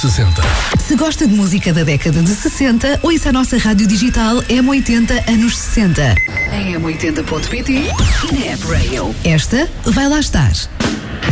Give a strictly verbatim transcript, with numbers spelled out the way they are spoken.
sessenta. Se gosta de música da década de sessenta, ouça a nossa rádio digital M oitenta anos sessenta. Em m oitenta ponto pt e na App Radio. Esta vai lá estar.